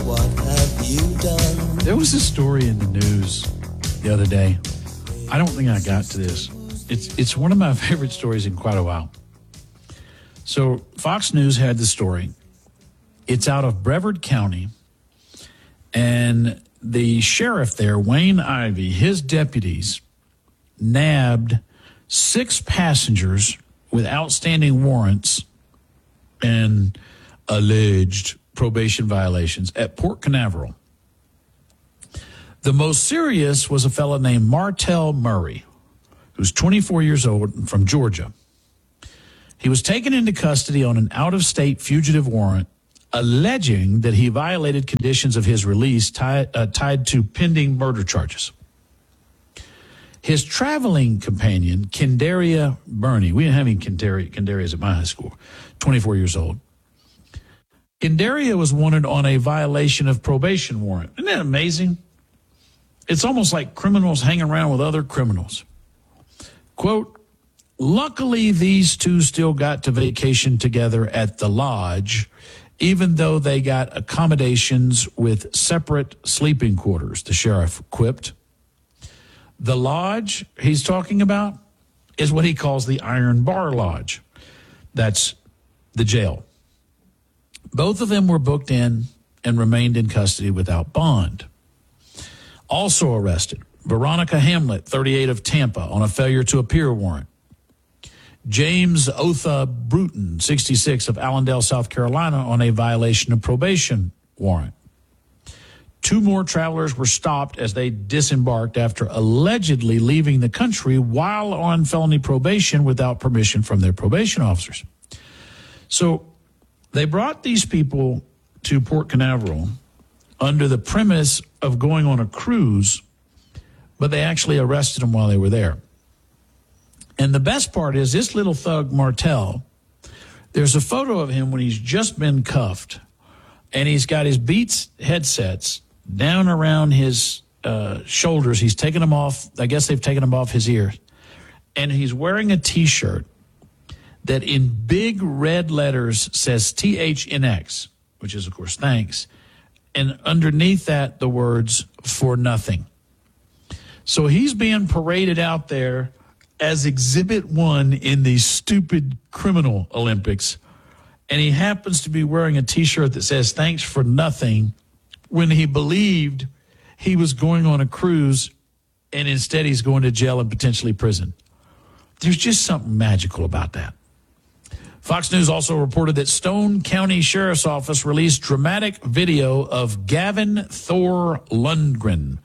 what have you done? There was a story in the news the other day. I don't think I got to this. It's one of my favorite stories in quite a while. So Fox News had the story. It's out of Brevard County, and the sheriff there, Wayne Ivey, his deputies nabbed 6 passengers with outstanding warrants and alleged probation violations at Port Canaveral. The most serious was a fellow named Martell Murray, who's 24 years old and from Georgia. He was taken into custody on an out-of-state fugitive warrant, alleging that he violated conditions of his release tied to pending murder charges. His traveling companion, Kendaria Burney, we didn't have any Kendarias at my high school, 24 years old. Kendaria was wanted on a violation of probation warrant. Isn't that amazing? It's almost like criminals hang around with other criminals. Quote, luckily, these two still got to vacation together at the lodge, even though they got accommodations with separate sleeping quarters, the sheriff quipped. The lodge he's talking about is what he calls the Iron Bar Lodge. That's the jail. Both of them were booked in and remained in custody without bond. Also arrested, Veronica Hamlet, 38 of Tampa, on a failure to appear warrant. James Otha Bruton, 66 of Allendale, South Carolina, on a violation of probation warrant. 2 more travelers were stopped as they disembarked after allegedly leaving the country while on felony probation without permission from their probation officers. So they brought these people to Port Canaveral under the premise of going on a cruise, but they actually arrested them while they were there. And the best part is this little thug, Martell, there's a photo of him when he's just been cuffed, and he's got his Beats headsets down around his shoulders. He's taken them off. I guess they've taken them off his ears. And he's wearing a T-shirt that in big red letters says THNX, which is, of course, thanks. And underneath that, the words, for nothing. So he's being paraded out there as Exhibit 1 in the stupid criminal Olympics. And he happens to be wearing a T-shirt that says, thanks for nothing, when he believed he was going on a cruise, and instead he's going to jail and potentially prison. There's just something magical about that. Fox News also reported that Stone County Sheriff's Office released dramatic video of Gavin Thor Lundgren,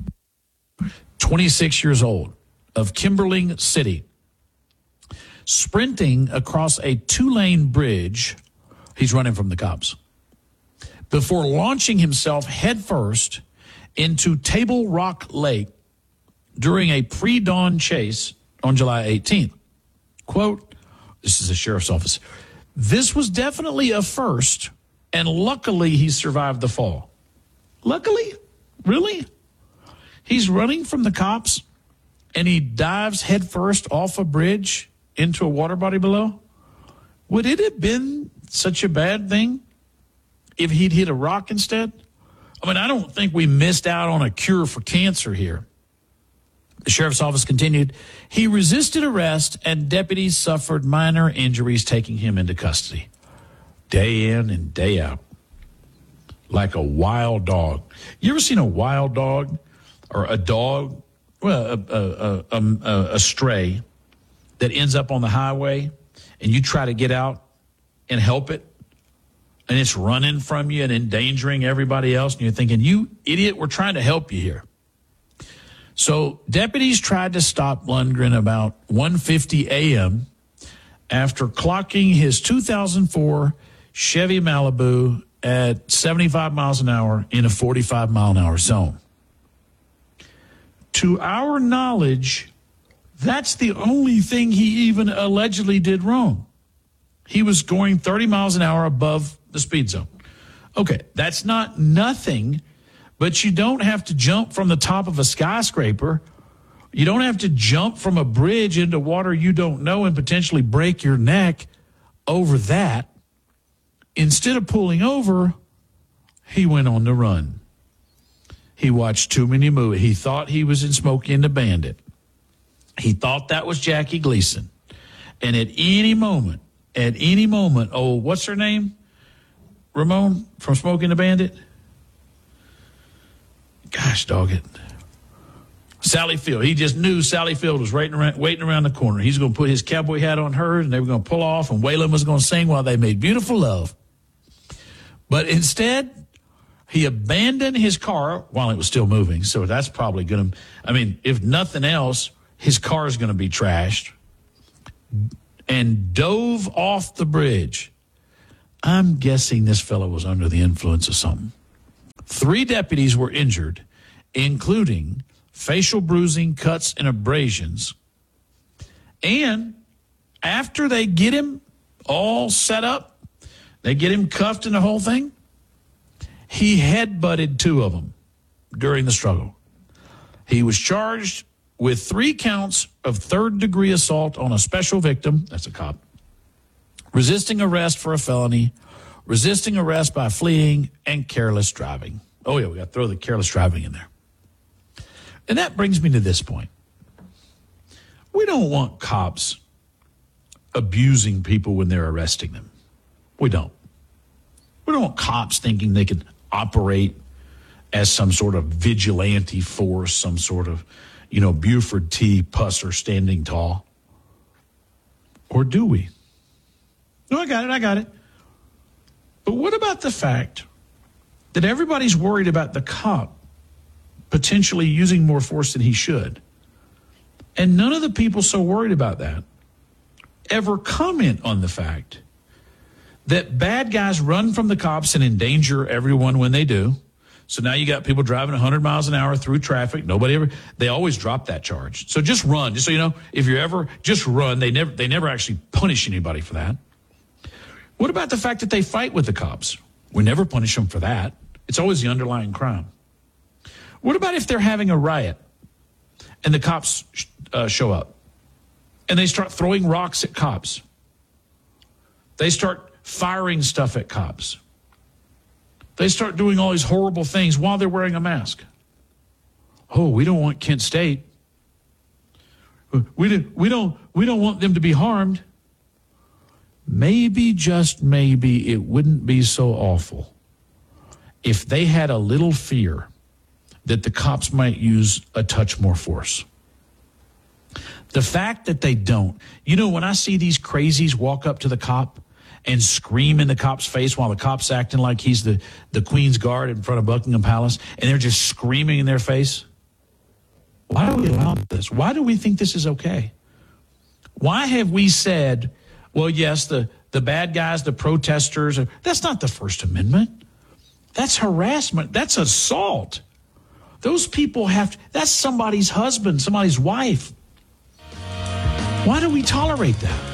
26 years old, of Kimberling City, sprinting across a 2-lane bridge. He's running from the cops, before launching himself headfirst into Table Rock Lake during a pre-dawn chase on July 18th. Quote, this is the sheriff's office, this was definitely a first, and luckily he survived the fall. Luckily? Really? He's running from the cops, and he dives headfirst off a bridge into a water body below? Would it have been such a bad thing if he'd hit a rock instead? I mean, I don't think we missed out on a cure for cancer here. The sheriff's office continued, he resisted arrest and deputies suffered minor injuries, taking him into custody. Day in and day out. Like a wild dog. You ever seen a wild dog or a dog, well, a stray that ends up on the highway and you try to get out and help it, and it's running from you and endangering everybody else, and you're thinking, you idiot, we're trying to help you here. So deputies tried to stop Lundgren about 1:50 a.m. after clocking his 2004 Chevy Malibu at 75 miles an hour in a 45-mile-an-hour zone. To our knowledge, that's the only thing he even allegedly did wrong. He was going 30 miles an hour above the speed zone. Okay, that's not nothing, but you don't have to jump from the top of a skyscraper. You don't have to jump from a bridge into water you don't know and potentially break your neck over that. Instead of pulling over, he went on the run. He watched too many movies. He thought he was in Smokey and the Bandit. He thought that was Jackie Gleason. And at any moment, oh, what's her name? Ramon from Smokey and the Bandit? Gosh, dog it. Sally Field. He just knew Sally Field was waiting around the corner. He's going to put his cowboy hat on her, and they were going to pull off, and Waylon was going to sing while they made beautiful love. But instead, he abandoned his car while it was still moving. So that's probably going to, if nothing else, his car is going to be trashed, and dove off the bridge. I'm guessing this fellow was under the influence of something. 3 deputies were injured, including facial bruising, cuts, and abrasions. And after they get him all set up, they get him cuffed and the whole thing, he headbutted 2 of them during the struggle. He was charged with 3 counts of third-degree assault on a special victim, that's a cop, resisting arrest for a felony, resisting arrest by fleeing, and careless driving. Oh, yeah, we got to throw the careless driving in there. And that brings me to this point. We don't want cops abusing people when they're arresting them. We don't. We don't want cops thinking they can operate as some sort of vigilante force, some sort of, Buford T. Pusser standing tall. Or do we? No, I got it. But what about the fact that everybody's worried about the cop potentially using more force than he should? And none of the people so worried about that ever comment on the fact that bad guys run from the cops and endanger everyone when they do. So now you got people driving 100 miles an hour through traffic. They always drop that charge. So just run. Just so you know, if you're ever, just run. They never actually punish anybody for that. What about the fact that they fight with the cops? We never punish them for that. It's always the underlying crime. What about if they're having a riot and the cops show up and they start throwing rocks at cops? They start firing stuff at cops. They start doing all these horrible things while they're wearing a mask. Oh, we don't want Kent State. We don't want them to be harmed. Maybe, just maybe, it wouldn't be so awful if they had a little fear that the cops might use a touch more force. The fact that they don't. When I see these crazies walk up to the cop and scream in the cop's face while the cop's acting like he's the Queen's Guard in front of Buckingham Palace, and they're just screaming in their face. Why do we allow this? Why do we think this is okay? Why have we said, well, yes, the bad guys, the protesters, that's not the First Amendment. That's harassment. That's assault. Those people that's somebody's husband, somebody's wife. Why do we tolerate that?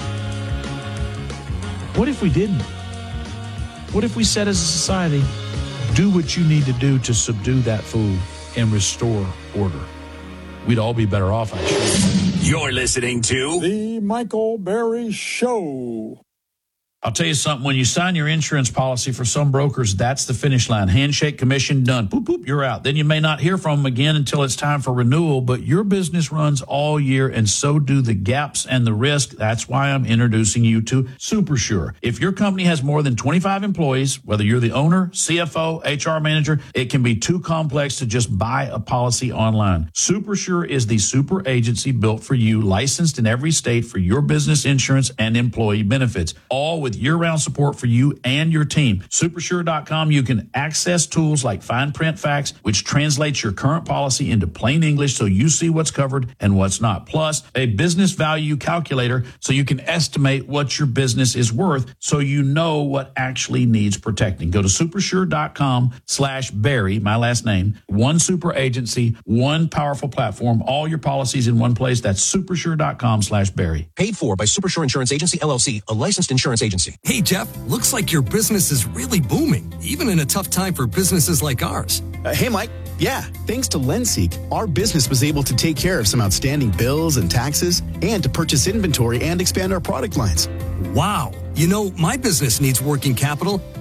What if we didn't? What if we said as a society, do what you need to do to subdue that fool and restore order? We'd all be better off, I'm sure. You're listening to The Michael Berry Show. I'll tell you something. When you sign your insurance policy for some brokers, that's the finish line. Handshake, commission, done. Boop, boop, you're out. Then you may not hear from them again until it's time for renewal, but your business runs all year, and so do the gaps and the risk. That's why I'm introducing you to SuperSure. If your company has more than 25 employees, whether you're the owner, CFO, HR manager, it can be too complex to just buy a policy online. SuperSure is the super agency built for you, licensed in every state for your business insurance and employee benefits, all with year-round support for you and your team. Supersure.com, you can access tools like fine print facts, which translates your current policy into plain English so you see what's covered and what's not. Plus, a business value calculator so you can estimate what your business is worth so you know what actually needs protecting. Go to supersure.com/Barry, my last name. One super agency, one powerful platform, all your policies in one place. That's supersure.com/Barry. Paid for by Supersure Insurance Agency, LLC, a licensed insurance agency. Hey, Jeff, looks like your business is really booming, even in a tough time for businesses like ours. Hey, Mike. Yeah, thanks to LendSeek, our business was able to take care of some outstanding bills and taxes and to purchase inventory and expand our product lines. Wow. My business needs working capital,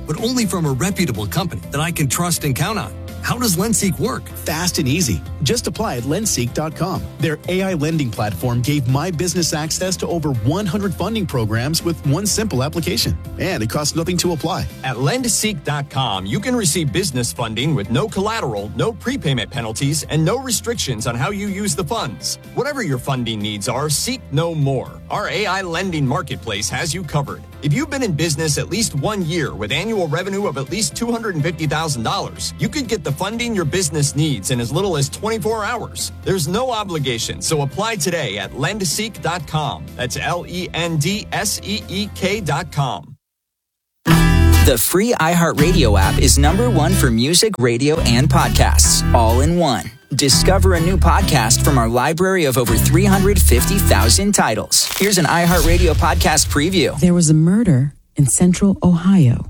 but only from a reputable company that I can trust and count on. How does LendSeek work? Fast and easy. Just apply at lendseek.com. Their AI lending platform gave my business access to over 100 funding programs with one simple application. And it costs nothing to apply. At lendseek.com, you can receive business funding with no collateral, no prepayment penalties, and no restrictions on how you use the funds. Whatever your funding needs are, seek no more. Our AI lending marketplace has you covered. If you've been in business at least 1 year with annual revenue of at least $250,000, you could get the funding your business needs in as little as 24 hours. There's no obligation, so apply today at lendseek.com. That's LENDSEEK.com. The free iHeartRadio app is #1 for music, radio, and podcasts, all in one. Discover a new podcast from our library of over 350,000 titles. Here's an iHeartRadio podcast preview. There was a murder in central Ohio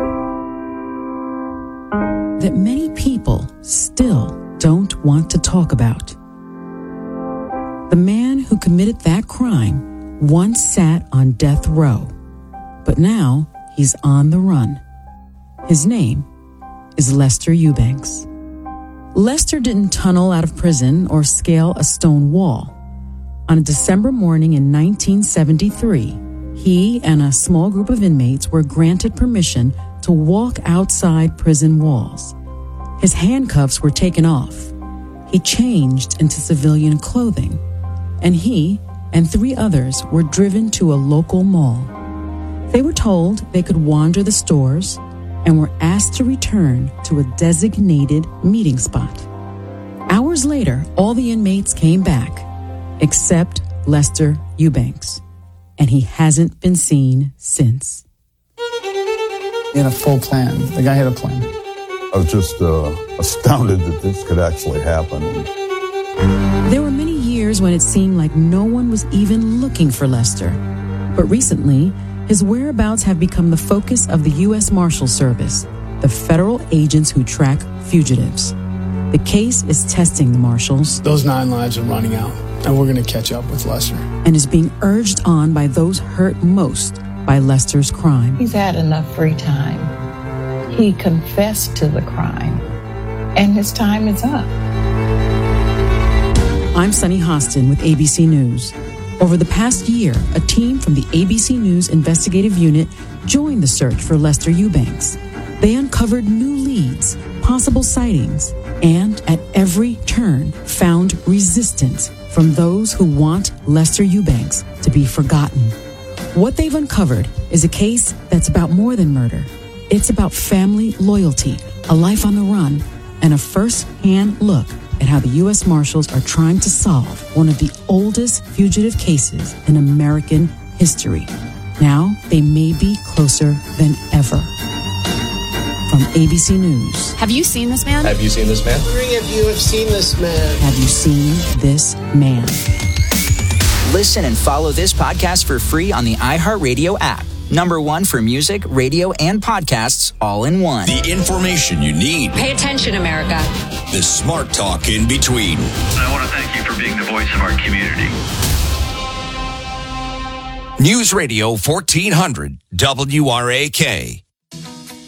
that many people still don't want to talk about. The man who committed that crime once sat on death row, but now he's on the run. His name is Lester Eubanks. Lester didn't tunnel out of prison or scale a stone wall. On a December morning in 1973, he and a small group of inmates were granted permission to walk outside prison walls. His handcuffs were taken off. He changed into civilian clothing, and he and 3 others were driven to a local mall. They were told they could wander the stores and were asked to return to a designated meeting spot. Hours later, all the inmates came back, except Lester Eubanks, and he hasn't been seen since. He had a full plan. The guy had a plan. I was just astounded that this could actually happen. There were many years when it seemed like no one was even looking for Lester. But recently, his whereabouts have become the focus of the U.S. Marshal Service, the federal agents who track fugitives. The case is testing the Marshals. Those 9 lives are running out, and we're going to catch up with Lester. And is being urged on by those hurt most by Lester's crime. He's had enough free time. He confessed to the crime, and his time is up. I'm Sunny Hostin with ABC News. Over the past year, a team from the ABC News investigative unit joined the search for Lester Eubanks. They uncovered new leads, possible sightings, and at every turn found resistance from those who want Lester Eubanks to be forgotten. What they've uncovered is a case that's about more than murder. It's about family loyalty, a life on the run, and a first-hand look at how the U.S. Marshals are trying to solve one of the oldest fugitive cases in American history. Now, they may be closer than ever. From ABC News. Have you seen this man? Have you seen this man? If you have seen this man. Have you seen this man? Listen and follow this podcast for free on the iHeartRadio app. #1 for music, radio, and podcasts, all in one. The information you need. Pay attention, America. The smart talk in between. I want to thank you for being the voice of our community. News Radio 1400 WRAK.